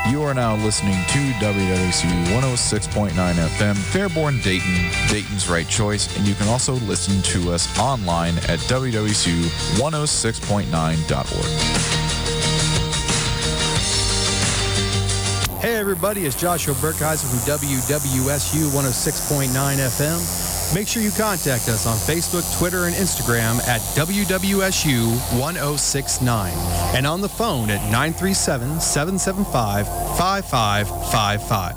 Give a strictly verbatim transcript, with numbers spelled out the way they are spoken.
You are now listening to W W C one oh six point nine F M, Fairborn, Dayton, Dayton's right choice, and you can also listen to us online at w w c one oh six point nine dot org. Hey everybody, it's Joshua Burkheiser from W W S U one oh six point nine F M. Make sure you contact us on Facebook, Twitter, and Instagram at W W S U one oh six nine and on the phone at nine three seven, seven seven five, five five five five.